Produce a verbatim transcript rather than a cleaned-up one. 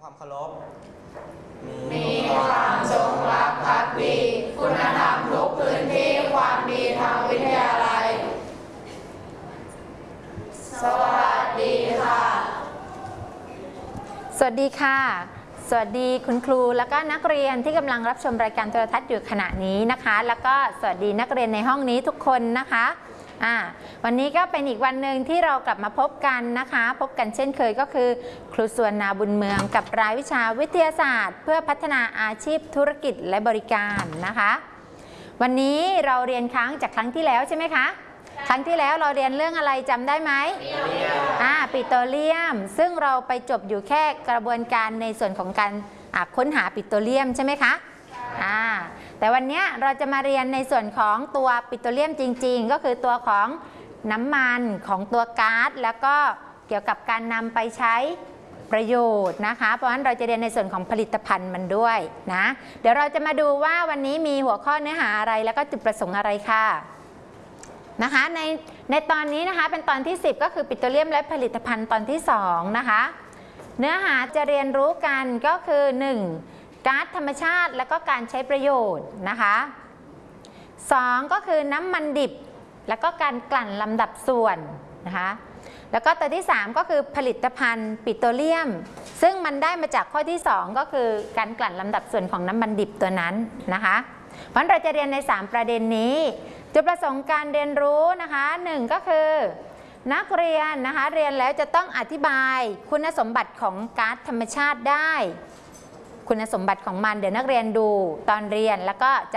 ำความเคารพมีความจงรักภักดีคุณธรรมทุกพื้นที่ความดีทางวิทยาลัยสวัสดีค่ะสวัสดีค่ะสวัสดีคุณครูแล้วก็นักเรียนที่กำลังรับชมรายการโทรทัศน์อยู่ขณะนี้นะคะแล้วก็สวัสดีนักเรียนในห้องนี้ทุกคนนะคะอ่าวันนี้ก็เป็นอีกวันหนึ่งที่เรากลับมาพบกันนะคะพบกันเช่นเคยก็คือครูสุวรรณาบุญเมืองกับรายวิชาวิทยาศาสตร์เพื่อพัฒนาอาชีพธุรกิจและบริการนะคะวันนี้เราเรียนค้างจากครั้งที่แล้วใช่ไหมคะครั้งที่แล้วเราเรียนเรื่องอะไรจำได้ไหมอ่าปิโตรเลียมซึ่งเราไปจบอยู่แค่กระบวนการในส่วนของการค้นหาปิโตรเลียมใช่ไหมคะอ่าแต่วันนี้เราจะมาเรียนในส่วนของตัวปิโตรเลียมจริงๆก็คือตัวของน้ำมันของตัวก๊าซแล้วก็เกี่ยวกับการนำไปใช้ประโยชน์นะคะเพราะฉะนั้นเราจะเรียนในส่วนของผลิตภัณฑ์มันด้วยนะเดี๋ยวเราจะมาดูว่าวันนี้มีหัวข้อเนื้อหาอะไรแล้วก็จุดประสงค์อะไรค่ะนะคะในในตอนนี้นะคะเป็นตอนที่สิบก็คือปิโตรเลียมและผลิตภัณฑ์ตอนที่สองนะคะเนื้อหาจะเรียนรู้กันก็คือหนึ่งก๊าซธรรมชาติและก็การใช้ประโยชน์นะคะสองก็คือน้ำมันดิบแล้วก็การกลั่นลำดับส่วนนะคะแล้วก็ตัวที่สามก็คือผลิตภัณฑ์ปิโตรเลียมซึ่งมันได้มาจากข้อที่สองก็คือการกลั่นลำดับส่วนของน้ำมันดิบตัวนั้นนะคะเพราะเราจะเรียนในสามประเด็นนี้จุดประสงค์การเรียนรู้นะคะหนึ่งก็คือนักเรียนนะคะเรียนแล้วจะต้องอธิบายคุณสมบัติของก๊าซธรรมชาติได้คุณสมบัติของมันเดี๋ยวนักเรียนดูตอนเรียนแล้วก็